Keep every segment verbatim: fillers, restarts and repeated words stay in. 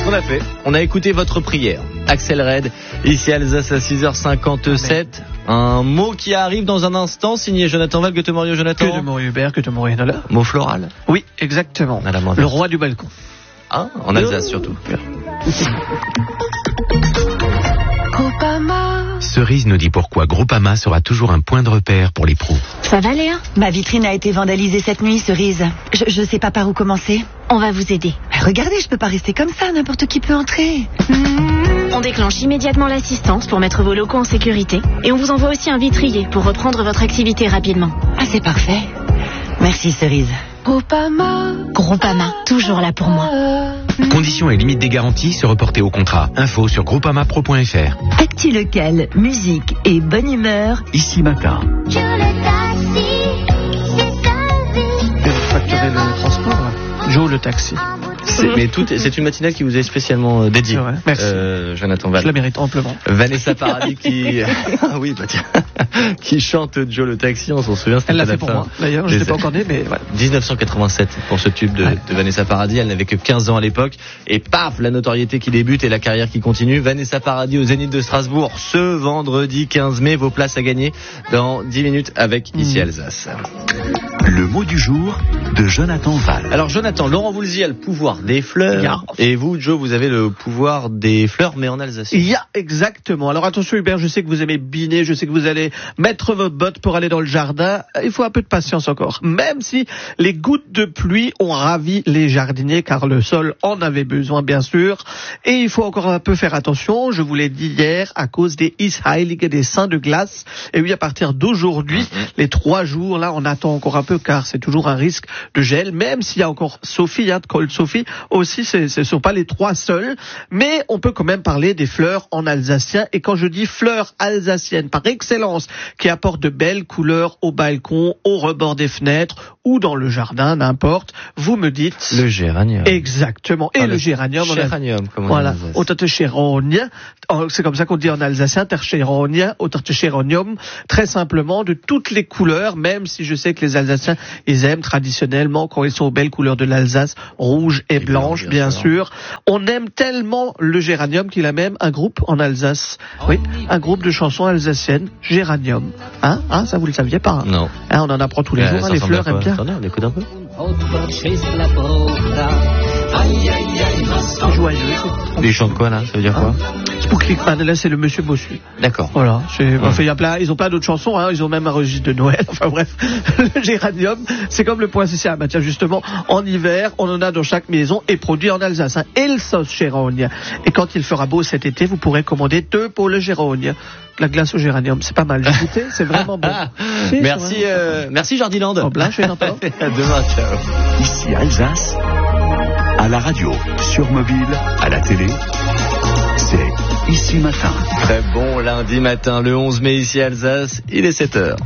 qu'on a fait. On a écouté votre prière. Axel Red, ici Alsace à six heures cinquante-sept. Un mot qui arrive dans un instant, signé Jonathan Val, que te Morio Jonathan. Que de Morio Hubert, que de Morio Nola. Mot floral. Oui, exactement. Le roi du balcon. Ah, en Alsace euh... surtout. Cerise nous dit pourquoi Groupama sera toujours un point de repère pour les pros. Ça va Léa ? Ma vitrine a été vandalisée cette nuit, Cerise. Je, je sais pas par où commencer. On va vous aider. Mais regardez, je peux pas rester comme ça, n'importe qui peut entrer. Mmh. On déclenche immédiatement l'assistance pour mettre vos locaux en sécurité. Et on vous envoie aussi un vitrier pour reprendre votre activité rapidement. Ah, c'est parfait. Merci Cerise. Groupama. Groupama, toujours là pour moi. Conditions et limites des garanties se reporter au contrat. Info sur groupama pro point f r. Actu local, musique et bonne humeur. Ici matin. Facturer le transport, là. Joe le taxi. C'est, mais tout, c'est une matinale qui vous est spécialement euh, dédiée. C'est vrai. Merci. Euh, Jonathan Val. Je la mérite amplement. Vanessa Paradis qui, ah oui, bah tiens, qui chante Joe le taxi, on s'en souvient. Elle l'a fait pour moi. D'ailleurs, je n'étais pas encore né, mais voilà. dix-neuf cent quatre-vingt-sept pour ce tube de, ouais. de Vanessa Paradis. Elle n'avait que quinze ans à l'époque. Et paf, la notoriété qui débute et la carrière qui continue. Vanessa Paradis au Zénith de Strasbourg ce vendredi quinze mai. Vos places à gagner dans dix minutes avec Ici Alsace. Le mot du jour de Jonathan Val. Alors Jonathan, Laurent Voulzy a le pouvoir des fleurs. Yeah. Et vous, Joe, vous avez le pouvoir des fleurs, mais en alsacien. Il y a exactement. Alors attention Hubert, je sais que vous aimez biner, je sais que vous allez mettre votre botte pour aller dans le jardin. Il faut un peu de patience encore. Même si les gouttes de pluie ont ravi les jardiniers, car le sol en avait besoin, bien sûr. Et il faut encore un peu faire attention. Je vous l'ai dit hier, à cause des Isheilige, des saints de glace. Et oui, à partir d'aujourd'hui, mm-hmm. les trois jours, là, on attend encore un peu, car c'est toujours un risque de gel, même s'il y a encore Sophie, hein, Cold Sophie, aussi, c'est, ce ne sont pas les trois seuls, mais on peut quand même parler des fleurs en alsacien, et quand je dis fleurs alsaciennes par excellence, qui apportent de belles couleurs au balcon, au rebord des fenêtres, ou dans le jardin, n'importe, vous me dites... Le géranium. Exactement, et ah, le, le géranium. Géranium, comme on voilà. dit Au Tatechéronia, c'est comme ça qu'on dit en alsacien, Terchéronia, au Tatechéronium, très simplement, de toutes les couleurs, même si je sais que les Alsaciens, ils aiment traditionnellement, quand ils sont aux belles couleurs de l'Alsace, rouge et, et blanche, bien, bien sûr. On aime tellement le géranium qu'il a même un groupe en Alsace. Oui, un groupe de chansons alsaciennes, Géranium. Hein, hein, ça vous le saviez pas, hein? Non. Hein, on en apprend tous les euh, jours, hein, les fleurs aiment bien. Attendez, on écoute un peu. C'est joyeux. Ils chantent quoi là? Ça veut dire quoi? Spooklickman, là c'est le monsieur Bossu. D'accord. Voilà. C'est, mmh. enfin, y a plein, ils ont plein d'autres chansons, hein, ils ont même un registre de Noël. Enfin bref, le géranium, c'est comme le point C C A. Bah, tiens, justement, en hiver, on en a dans chaque maison et produit en Alsace. Hein, et le sauce Géronia. Et quand il fera beau cet été, vous pourrez commander deux pour le Géronia. La glace au géranium, c'est pas mal. J'ai goûté, c'est vraiment bon. C'est merci, euh, merci Jardiland. En blanc, je vais À demain, ciao. Ici Alsace, à la radio, sur mobile, à la télé, c'est Ici Matin. Très bon lundi matin, le onze mai, ici Alsace, il est sept heures.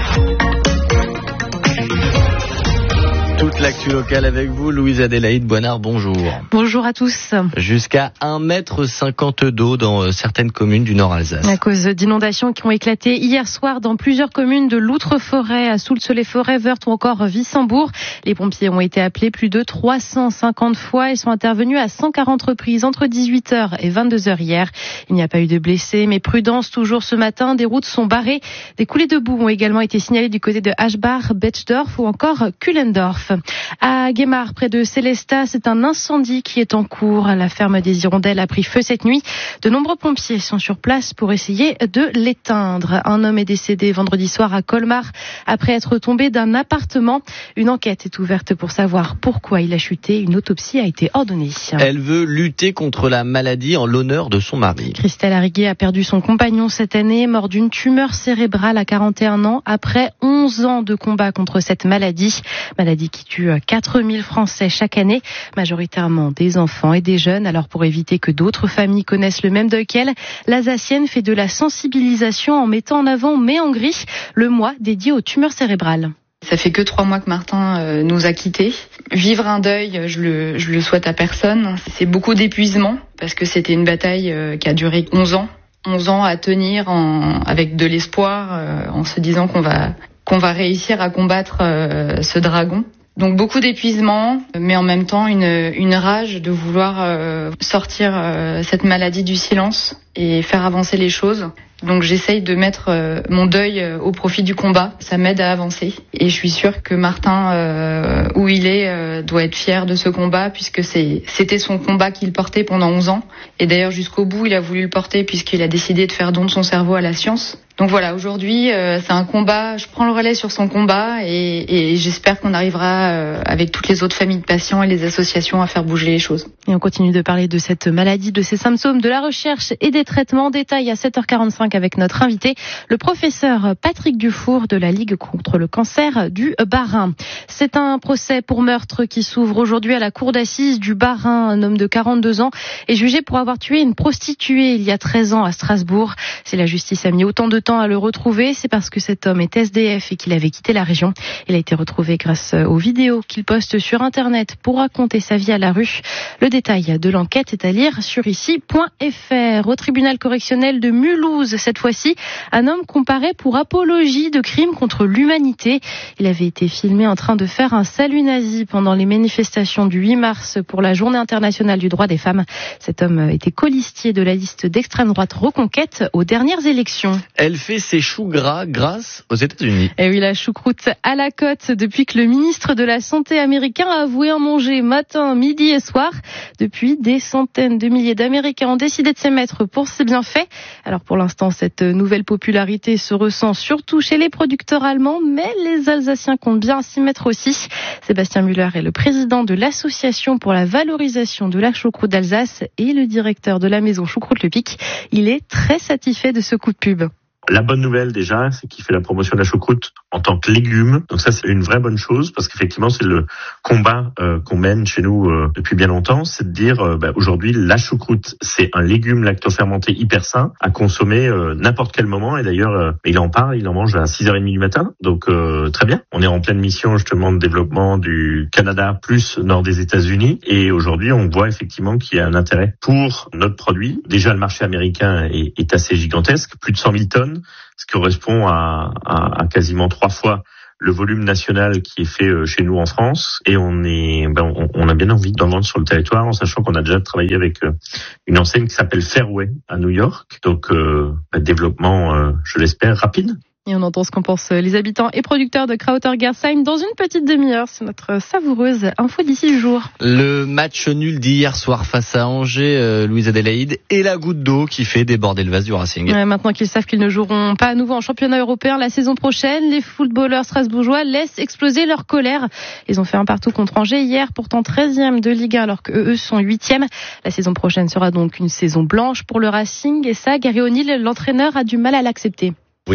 Toute l'actu locale avec vous, Louise Adélaïde Boinard, bonjour. Bonjour à tous. Jusqu'à un mètre cinquante d'eau dans certaines communes du Nord Alsace. À cause d'inondations qui ont éclaté hier soir dans plusieurs communes de l'Outre-Forêt, à Soultz-les-Forêts, Wörth ou encore Wissembourg. Les pompiers ont été appelés plus de trois cent cinquante fois et sont intervenus à cent quarante reprises entre dix-huit heures et vingt-deux heures hier. Il n'y a pas eu de blessés, mais prudence toujours ce matin. Des routes sont barrées. Des coulées de boue ont également été signalées du côté de Aschbach, Betschdorf ou encore Kuhlendorf. À Guémar, près de Célestat, c'est un incendie qui est en cours. La ferme des Hirondelles a pris feu cette nuit. De nombreux pompiers sont sur place pour essayer de l'éteindre. Un homme est décédé vendredi soir à Colmar après être tombé d'un appartement. Une enquête est ouverte pour savoir pourquoi il a chuté. Une autopsie a été ordonnée. Elle veut lutter contre la maladie en l'honneur de son mari. Christelle Arriguet a perdu son compagnon cette année, mort d'une tumeur cérébrale à quarante et un ans après onze ans de combat contre cette maladie. Maladie qui tue quatre mille Français chaque année, majoritairement des enfants et des jeunes. Alors pour éviter que d'autres familles connaissent le même deuil qu'elle, l'Alsacienne fait de la sensibilisation en mettant en avant Mai en gris, le mois dédié aux tumeurs cérébrales. Ça fait que trois mois que Martin euh, nous a quittés. Vivre un deuil, je le, je le souhaite à personne. C'est beaucoup d'épuisement parce que c'était une bataille euh, qui a duré onze ans. onze ans à tenir en, avec de l'espoir, euh, en se disant qu'on va, qu'on va réussir à combattre euh, ce dragon. Donc beaucoup d'épuisement, mais en même temps une, une rage de vouloir euh, sortir euh, cette maladie du silence et faire avancer les choses. Donc j'essaye de mettre euh, mon deuil euh, au profit du combat. Ça m'aide à avancer. Et je suis sûre que Martin, euh, où il est, euh, doit être fier de ce combat puisque c'est, c'était son combat qu'il portait pendant onze ans. Et d'ailleurs jusqu'au bout, il a voulu le porter puisqu'il a décidé de faire don de son cerveau à la science. Donc voilà, aujourd'hui, euh, c'est un combat. Je prends le relais sur son combat et, et j'espère qu'on arrivera euh, avec toutes les autres familles de patients et les associations à faire bouger les choses. Et on continue de parler de cette maladie, de ses symptômes, de la recherche et des traitements. Détail à sept heures quarante-cinq avec notre invité, le professeur Patrick Dufour de la Ligue contre le cancer du Bas-Rhin. C'est un procès pour meurtre qui s'ouvre aujourd'hui à la cour d'assises du Bas-Rhin. Un homme de quarante-deux ans est jugé pour avoir tué une prostituée il y a treize ans à Strasbourg. Si la justice a mis autant de temps à le retrouver, c'est parce que cet homme est S D F et qu'il avait quitté la région. Il a été retrouvé grâce aux vidéos qu'il poste sur Internet pour raconter sa vie à la rue. Le détail de l'enquête est à lire sur ici point f r. Au tribunal correctionnel de Mulhouse, cette fois-ci, un homme comparé pour apologie de crimes contre l'humanité. Il avait été filmé en train de faire un salut nazi pendant les manifestations du huit mars pour la Journée internationale du droit des femmes. Cet homme était colistier de la liste d'extrême droite Reconquête aux dernières élections. Elle fait ses choux gras grâce aux États-Unis. Et oui, la choucroute à la côte depuis que le ministre de la Santé américain a avoué en manger matin, midi et soir. Depuis, des centaines de milliers d'Américains ont décidé de s'émettre pour ces bienfaits. Alors pour l'instant, cette nouvelle popularité se ressent surtout chez les producteurs allemands, mais les Alsaciens comptent bien s'y mettre aussi. Sébastien Müller est le président de l'association pour la valorisation de la choucroute d'Alsace et le directeur de la maison Choucroute Le Pic. Il est très satisfait de ce coup de pub. La bonne nouvelle déjà, c'est qu'il fait la promotion de la choucroute en tant que légume. Donc ça, c'est une vraie bonne chose parce qu'effectivement, c'est le combat euh, qu'on mène chez nous euh, depuis bien longtemps. C'est de dire, euh, bah, aujourd'hui, la choucroute, c'est un légume lactofermenté hyper sain à consommer euh, n'importe quel moment. Et d'ailleurs, euh, il en parle, il en mange à six heures trente du matin. Donc euh, très bien. On est en pleine mission justement de développement du Canada plus nord des États-Unis. Et aujourd'hui, on voit effectivement qu'il y a un intérêt pour notre produit. Déjà, le marché américain est, est assez gigantesque, plus de cent mille tonnes. Ce qui correspond à, à, à quasiment trois fois le volume national qui est fait chez nous en France. Et on est, ben on, on a bien envie d'en vendre sur le territoire, en sachant qu'on a déjà travaillé avec une enseigne qui s'appelle Fairway à New York. Donc, euh, ben, développement, euh, je l'espère, rapide. Et on entend ce qu'en pensent les habitants et producteurs de Krauter-Gersheim dans une petite demi-heure. C'est notre savoureuse info d'ici le jour. Le match nul d'hier soir face à Angers, euh, Louise Adélaïde, et la goutte d'eau qui fait déborder le vase du Racing. Ouais, maintenant qu'ils savent qu'ils ne joueront pas à nouveau en championnat européen la saison prochaine, les footballeurs strasbourgeois laissent exploser leur colère. Ils ont fait un partout contre Angers hier, pourtant treizième de Ligue un alors qu'eux sont huitième. La saison prochaine sera donc une saison blanche pour le Racing et ça, Gary O'Neill, l'entraîneur, a du mal à l'accepter. Nous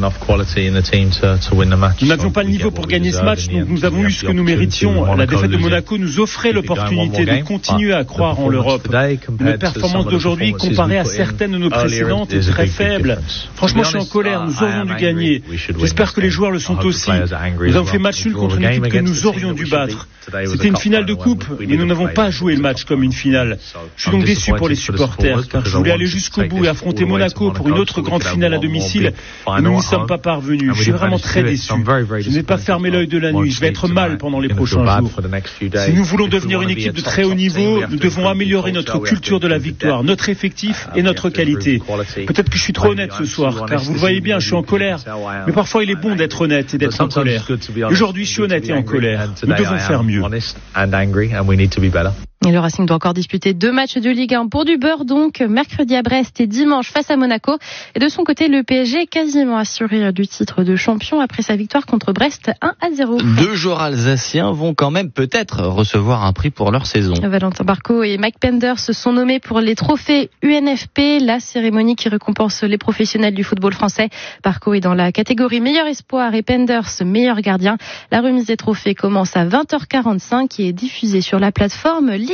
n'avions pas le niveau pour gagner ce match, donc nous avons eu ce que nous méritions. La défaite de Monaco nous offrait l'opportunité de continuer à croire en l'Europe. Nos performances d'aujourd'hui, comparées à certaines de nos précédentes, est très faible. Franchement, je suis en colère, nous aurions dû gagner. J'espère que les joueurs le sont aussi. Nous avons fait match nul contre une équipe que nous aurions dû battre. C'était une finale de coupe, mais nous n'avons pas joué le match comme une finale. Je suis donc déçu pour les supporters, car je voulais aller jusqu'au bout et affronter Monaco pour une autre grande finale à domicile. Et nous n'y sommes pas parvenus. Je suis vraiment très déçu. Je n'ai pas fermé l'œil de la nuit. Je vais être mal pendant les prochains jours. Si nous voulons devenir une équipe de très haut niveau, nous devons améliorer notre culture de la victoire, notre effectif et notre qualité. Peut-être que je suis trop honnête ce soir, car vous le voyez bien, je suis en colère. Mais parfois il est bon d'être honnête et d'être en colère. Aujourd'hui, je suis honnête et en colère. Nous devons faire mieux. Et le Racing doit encore disputer deux matchs de Ligue un pour du beurre, donc mercredi à Brest et dimanche face à Monaco. Et de son côté, le P S G est quasiment assuré du titre de champion après sa victoire contre Brest un à zéro. Deux joueurs alsaciens vont quand même peut-être recevoir un prix pour leur saison. Valentin Barco et Mike Penders se sont nommés pour les trophées U N F P, la cérémonie qui récompense les professionnels du football français. Barco est dans la catégorie meilleur espoir et Penders meilleur gardien. La remise des trophées commence à vingt heures quarante-cinq et est diffusée sur la plateforme Ligue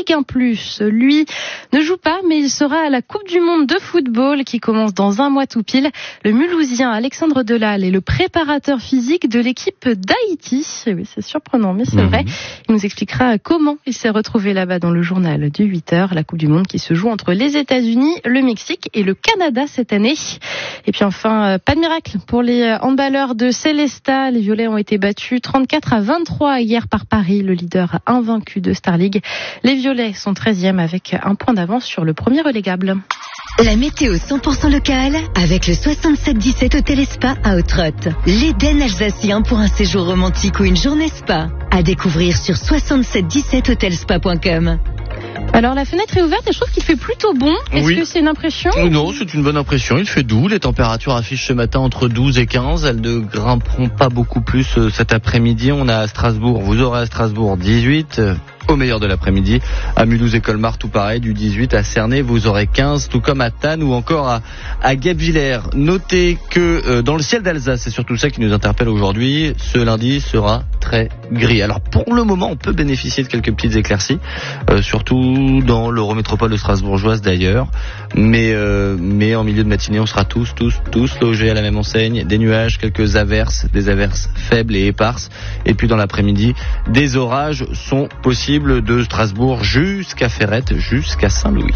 Ligue un plus. Lui ne joue pas, mais il sera à la Coupe du Monde de football qui commence dans un mois tout pile. Le Mulhousien Alexandre Delal est le préparateur physique de l'équipe d'Haïti. Et oui, c'est surprenant, mais c'est mmh. vrai. Il nous expliquera comment il s'est retrouvé là-bas dans le journal du huit heures. La Coupe du Monde qui se joue entre les États-Unis, le Mexique et le Canada cette année. Et puis enfin, pas de miracle pour les handballeurs de Célestat. Les Violets ont été battus trente-quatre à vingt-trois hier par Paris, le leader invaincu de Star League. Les Violets sont treizième avec un point d'avance sur le premier relégable. La météo cent pour cent locale avec le soixante-sept dix-sept Hôtel et Spa à Ottrott. L'Éden alsacien pour un séjour romantique ou une journée spa. À découvrir sur soixante-sept dix-sept hotelspa point com. Alors la fenêtre est ouverte et je trouve qu'il fait plutôt bon. Est-ce oui. que c'est une impression? Non, c'est une bonne impression. Il fait doux. Les températures affichent ce matin entre douze et quinze. Elles ne grimperont pas beaucoup plus cet après-midi. On a à Strasbourg, vous aurez à Strasbourg dix-huit. Au meilleur de l'après-midi, à Mulhouse et Colmar, tout pareil, du dix-huit à Cernay, vous aurez quinze, tout comme à Thann ou encore à, à Guebwiller. Notez que euh, dans le ciel d'Alsace, c'est surtout ça qui nous interpelle aujourd'hui, ce lundi sera très gris. Alors pour le moment, on peut bénéficier de quelques petites éclaircies, euh, surtout dans l'Eurométropole de Strasbourgeoise d'ailleurs, mais, euh, mais en milieu de matinée, on sera tous, tous, tous logés à la même enseigne, des nuages, quelques averses, des averses faibles et éparses, et puis dans l'après-midi, des orages sont possibles de Strasbourg jusqu'à Ferrette, jusqu'à Saint-Louis.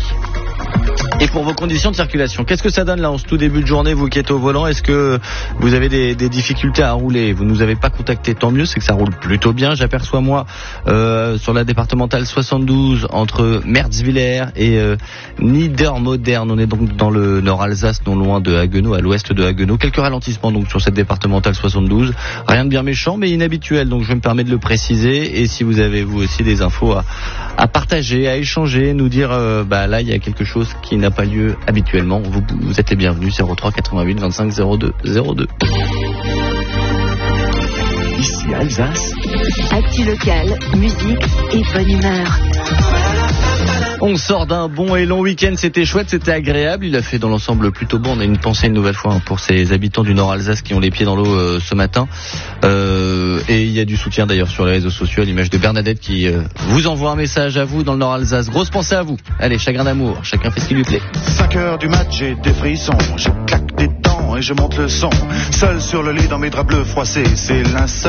Et pour vos conditions de circulation, qu'est-ce que ça donne là en ce tout début de journée, vous qui êtes au volant? Est-ce que vous avez des, des difficultés à rouler? Vous ne nous avez pas contacté, tant mieux, c'est que ça roule plutôt bien. J'aperçois moi euh, sur la départementale soixante-douze entre Merzwiller et euh, Niedermodern. On est donc dans le nord Alsace, non loin de Haguenau, à l'ouest de Haguenau. Quelques ralentissements donc sur cette départementale soixante-douze. Rien de bien méchant, mais inhabituel, donc je me permets de le préciser. Et si vous avez vous aussi des infos à, à partager, à échanger, nous dire euh, bah là il y a quelque chose qui n'a pas lieu habituellement, vous, vous êtes les bienvenus. Zéro trois quatre-vingt-huit vingt-cinq zéro deux zéro deux. Ici Alsace, actu local, musique et bonne humeur. On sort d'un bon et long week-end, c'était chouette, c'était agréable, il a fait dans l'ensemble plutôt bon. On a une pensée une nouvelle fois hein, pour ces habitants du Nord Alsace qui ont les pieds dans l'eau euh, ce matin. Euh, et il y a du soutien d'ailleurs sur les réseaux sociaux, à l'image de Bernadette qui euh, vous envoie un message à vous dans le Nord Alsace. Grosse pensée à vous. Allez, chagrin d'amour, chacun fait ce qui lui plaît. cinq heures du mat, j'ai des frissons, je claque des dents et je monte le son. Seul sur le lit dans mes draps bleus froissés, c'est l'insomnie.